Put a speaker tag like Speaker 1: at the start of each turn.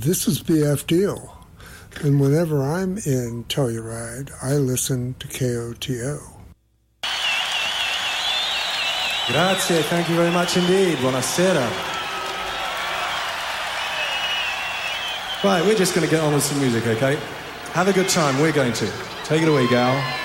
Speaker 1: this is BF Deal. And whenever I'm in Telluride, I listen to KOTO.
Speaker 2: Grazie, thank you very much indeed. Buonasera. Right, we're just going to get on with some music, okay? Have a good time, we're going to. Take it away, gal.